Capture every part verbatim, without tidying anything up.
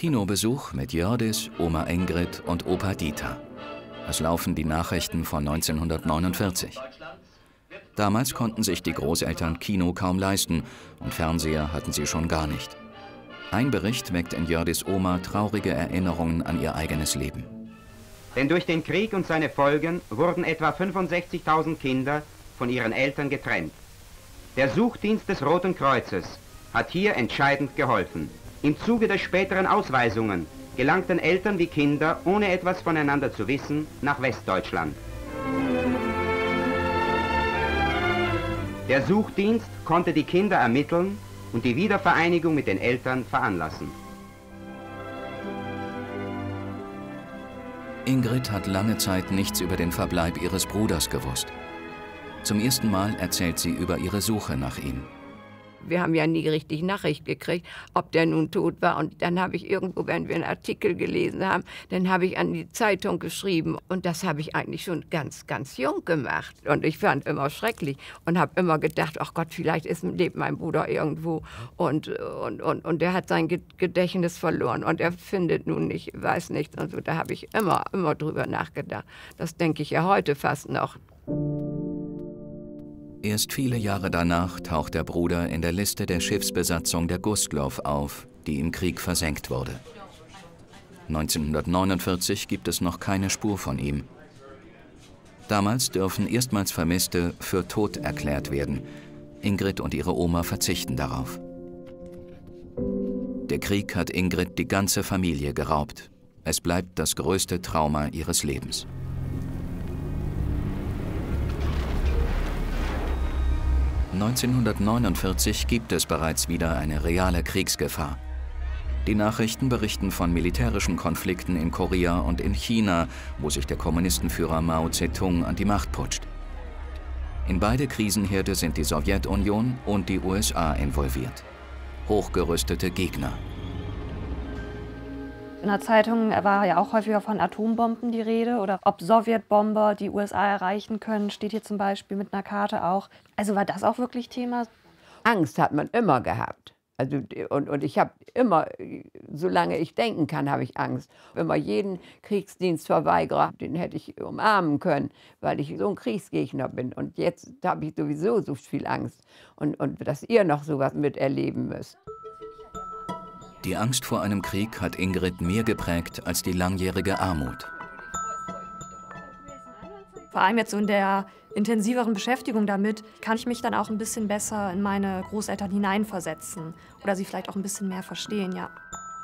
Kinobesuch mit Jördis, Oma Ingrid und Opa Dieter. Es laufen die Nachrichten von neunzehnhundertneunundvierzig. Damals konnten sich die Großeltern Kino kaum leisten und Fernseher hatten sie schon gar nicht. Ein Bericht weckt in Jördis Oma traurige Erinnerungen an ihr eigenes Leben. Denn durch den Krieg und seine Folgen wurden etwa fünfundsechzigtausend Kinder von ihren Eltern getrennt. Der Suchdienst des Roten Kreuzes hat hier entscheidend geholfen. Im Zuge der späteren Ausweisungen gelangten Eltern wie Kinder, ohne etwas voneinander zu wissen, nach Westdeutschland. Der Suchdienst konnte die Kinder ermitteln und die Wiedervereinigung mit den Eltern veranlassen. Ingrid hat lange Zeit nichts über den Verbleib ihres Bruders gewusst. Zum ersten Mal erzählt sie über ihre Suche nach ihm. Wir haben ja nie richtig Nachricht gekriegt, ob der nun tot war. Und dann habe ich irgendwo, wenn wir einen Artikel gelesen haben, dann habe ich an die Zeitung geschrieben. Und das habe ich eigentlich schon ganz, ganz jung gemacht. Und ich fand immer schrecklich und habe immer gedacht, ach Gott, vielleicht ist, lebt mein Bruder irgendwo. Und, und, und, und der hat sein Gedächtnis verloren und er findet nun nicht, weiß nichts. Und so, da habe ich immer, immer drüber nachgedacht. Das denke ich ja heute fast noch. Erst viele Jahre danach taucht der Bruder in der Liste der Schiffsbesatzung der Gustloff auf, die im Krieg versenkt wurde. neunzehnhundertneunundvierzig gibt es noch keine Spur von ihm. Damals dürfen erstmals Vermisste für tot erklärt werden. Ingrid und ihre Oma verzichten darauf. Der Krieg hat Ingrid die ganze Familie geraubt. Es bleibt das größte Trauma ihres Lebens. neunzehnhundertneunundvierzig gibt es bereits wieder eine reale Kriegsgefahr. Die Nachrichten berichten von militärischen Konflikten in Korea und in China, wo sich der Kommunistenführer Mao Zedong an die Macht putscht. In beide Krisenherde sind die Sowjetunion und die U S A involviert. Hochgerüstete Gegner. In der Zeitung war ja auch häufiger von Atombomben die Rede oder ob Sowjetbomber die U S A erreichen können, steht hier zum Beispiel mit einer Karte auch. Also war das auch wirklich Thema? Angst hat man immer gehabt. Also, und, und ich habe immer, solange ich denken kann, habe ich Angst. Immer jeden Kriegsdienstverweigerer, den hätte ich umarmen können, weil ich so ein Kriegsgegner bin. Und jetzt habe ich sowieso so viel Angst. Und, und dass ihr noch sowas miterleben müsst. Die Angst vor einem Krieg hat Ingrid mehr geprägt als die langjährige Armut. Vor allem jetzt so in der intensiveren Beschäftigung damit, kann ich mich dann auch ein bisschen besser in meine Großeltern hineinversetzen oder sie vielleicht auch ein bisschen mehr verstehen, ja.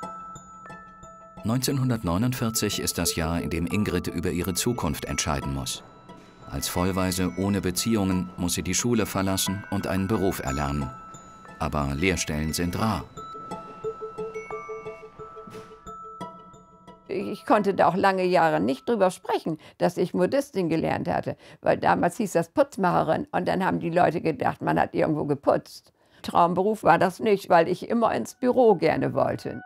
neunzehnhundertneunundvierzig ist das Jahr, in dem Ingrid über ihre Zukunft entscheiden muss. Als Vollwaise ohne Beziehungen muss sie die Schule verlassen und einen Beruf erlernen. Aber Lehrstellen sind rar. Ich konnte da auch lange Jahre nicht drüber sprechen, dass ich Modistin gelernt hatte, weil damals hieß das Putzmacherin und dann haben die Leute gedacht, man hat irgendwo geputzt. Traumberuf war das nicht, weil ich immer ins Büro gerne wollte.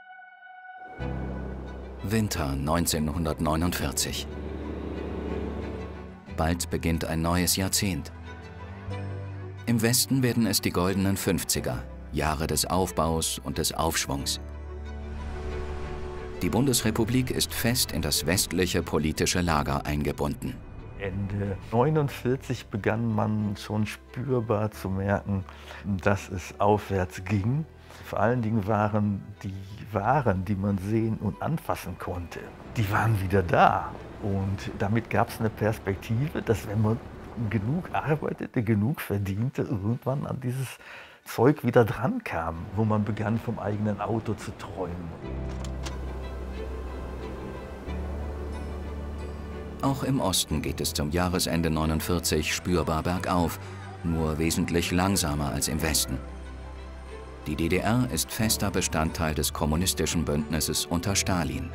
Winter neunzehnhundertneunundvierzig. Bald beginnt ein neues Jahrzehnt. Im Westen werden es die goldenen Fünfziger, Jahre des Aufbaus und des Aufschwungs. Die Bundesrepublik ist fest in das westliche politische Lager eingebunden. Ende neunundvierzig begann man schon spürbar zu merken, dass es aufwärts ging. Vor allen Dingen waren die Waren, die man sehen und anfassen konnte, die waren wieder da. Und damit gab es eine Perspektive, dass wenn man genug arbeitete, genug verdiente, irgendwann an dieses Zeug wieder dran kam, wo man begann, vom eigenen Auto zu träumen. Auch im Osten geht es zum Jahresende neunundvierzig spürbar bergauf, nur wesentlich langsamer als im Westen. Die D D R ist fester Bestandteil des kommunistischen Bündnisses unter Stalin.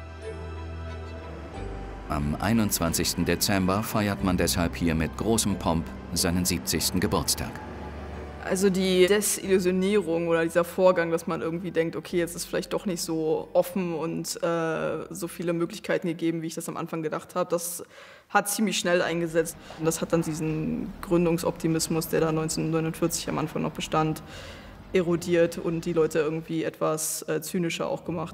Am einundzwanzigsten Dezember feiert man deshalb hier mit großem Pomp seinen siebzigsten Geburtstag. Also die Desillusionierung oder dieser Vorgang, dass man irgendwie denkt, okay, jetzt ist vielleicht doch nicht so offen und äh, so viele Möglichkeiten gegeben, wie ich das am Anfang gedacht habe, das hat ziemlich schnell eingesetzt. Und das hat dann diesen Gründungsoptimismus, der da neunzehnhundertneunundvierzig am Anfang noch bestand, erodiert und die Leute irgendwie etwas äh, zynischer auch gemacht.